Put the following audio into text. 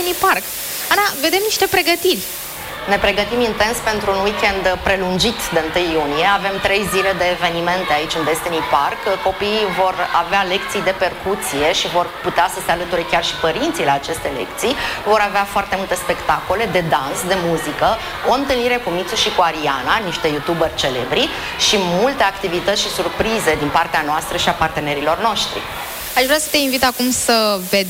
Destiny Park. Ana, vedem niște pregătiri. Ne pregătim intens pentru un weekend prelungit de 1 iunie. Avem 3 zile de evenimente aici în Destiny Park. Copiii vor avea lecții de percuție și vor putea să se alăture chiar și părinții la aceste lecții. Vor avea foarte multe spectacole de dans, de muzică, o întâlnire cu Mițu și cu Ariana, niște youtuberi celebri, și multe activități și surprize din partea noastră și a partenerilor noștri. Aș vrea să te invit acum să vedem